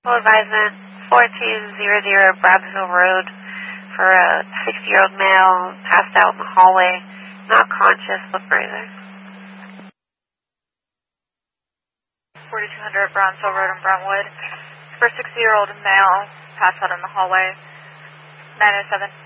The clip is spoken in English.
Full advisement, 4200 Brabsville Road for a 60-year-old male passed out in the hallway, not conscious, look breathing. 4200 Brownsville Road in Brentwood for a 60-year-old male passed out in the hallway, 907.